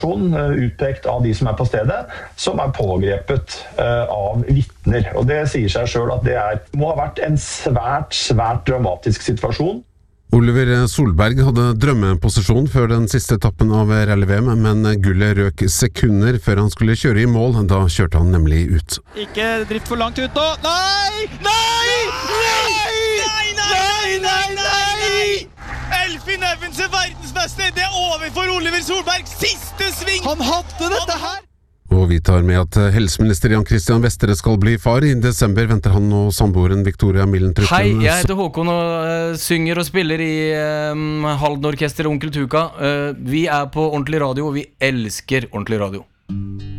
utpekt av de som på stedet, som pågrepet av vittner. Og det sier seg selv at det må ha vært en svært dramatisk situasjon. Oliver Solberg hadde drømmeposisjon før den siste etappen av Rally-VM, men gullet røk sekunder før han skulle kjøre i mål. Da kjørte han nemlig ut. Ikke drift for langt ut nå. Nei! Nei! Nei! Nei! Nei! Nei! Elfin Evans verdensmester. Det over for Oliver Solberg. Siste sving. Han hadde dette her. Og vi tar med at helseminister Jan Christian Vestre skal bli far. I desember venter han og samboeren Victoria Millentruppen. Hei, jeg heter Håkon og synger og spiller i Halden Orkester Onkel Tuka. Vi på ordentlig radio, og vi elsker ordentlig radio.